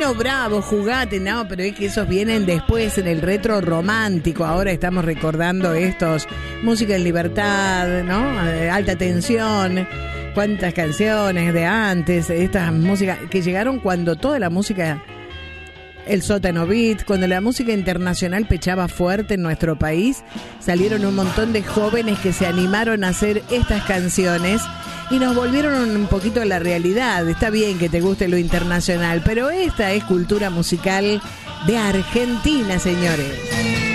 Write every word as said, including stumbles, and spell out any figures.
Nino Bravo, Jugate, no, pero es que esos vienen después en el retro romántico. Ahora estamos recordando estos, Música en Libertad, ¿no? Alta Tensión, cuántas canciones de antes, estas músicas que llegaron cuando toda la música, el sótano beat, cuando la música internacional pechaba fuerte en nuestro país, salieron un montón de jóvenes que se animaron a hacer estas canciones y nos volvieron un poquito a la realidad. Está bien que te guste lo internacional, pero esta es cultura musical de Argentina, señores.